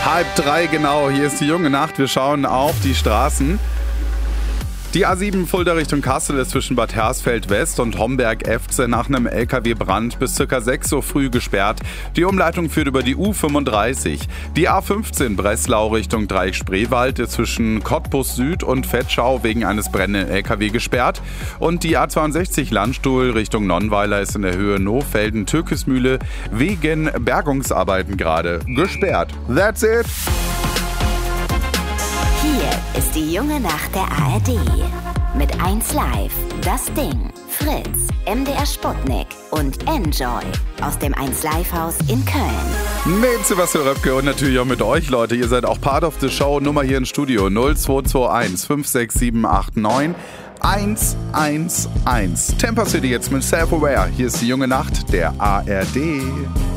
2:30 genau, hier ist die junge Nacht. Wir schauen auf die Straßen. Die A7 Fulda Richtung Kassel ist zwischen Bad Hersfeld West und Homberg-Efze nach einem LKW-Brand bis ca. 6 Uhr früh gesperrt. Die Umleitung führt über die U35. Die A15 Breslau Richtung Dreieck-Spreewald ist zwischen Cottbus Süd und Vetschau wegen eines brennenden LKW gesperrt. Und die A62 Landstuhl Richtung Nonnweiler ist in der Höhe Nohfelden-Türkismühle wegen Bergungsarbeiten gerade gesperrt. That's it! Hier ist die junge Nacht der ARD. Mit 1Live, Das Ding, Fritz, MDR Sputnik und Enjoy aus dem 1Live-Haus in Köln. Mit Sebastian Röpke und natürlich auch mit euch, Leute. Ihr seid auch Part of the Show. Nummer hier im Studio 0221 56789 111. Temper City jetzt mit Self-Aware. Hier ist die junge Nacht der ARD.